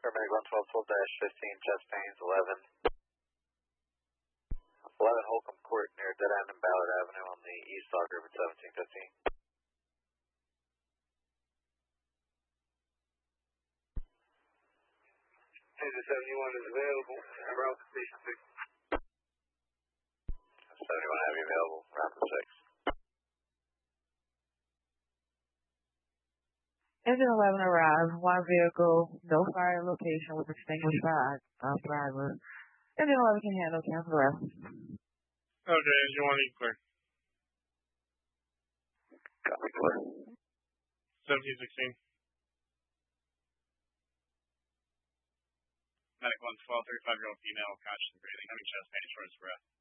Paramedic 112-12-15, chest pains, 11 Holcomb Court near Dead End and Ballard Avenue on the East Sauk River, 1715. Engine 71 is available. Route to station 6. 71 heavy available, route to 6. Engine 11 arrived. One vehicle, no fire location with extinguished fire driver. Engine 11 can handle cancel rest. Okay, Engine 1 is clear. Copy, clear. 1716. Medic 112, 35-year-old female, conscious and breathing, having chest pain, shortness of breath.